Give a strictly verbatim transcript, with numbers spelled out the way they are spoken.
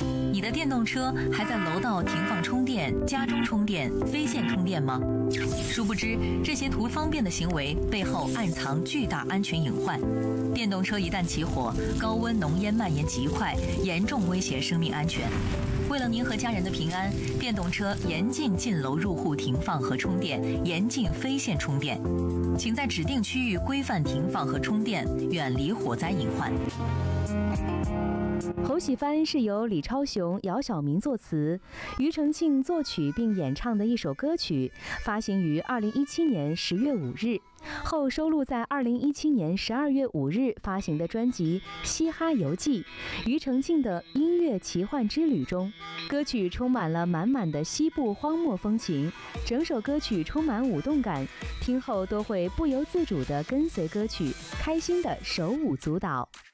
你的电动车还在楼道停放充电、家中充电、非线充电吗？殊不知，这些图方便的行为背后暗藏巨大安全隐患。电动车一旦起火，高温浓烟蔓延极快，严重威胁生命安全。为了您和家人的平安，电动车严禁进楼入户停放和充电，严禁非线充电。请在指定区域规范停放和充电，远离火灾隐患。 《猴喜番》是由李超雄、姚晓明作词，庾澄庆作曲并演唱的一首歌曲，发行于二零一七年十月五日，后收录在二零一七年十二月五日发行的专辑《嘻哈游记》庾澄庆的音乐奇幻之旅中。歌曲充满了满满的西部荒漠风情，整首歌曲充满舞动感，听后都会不由自主地跟随歌曲，开心地手舞足蹈。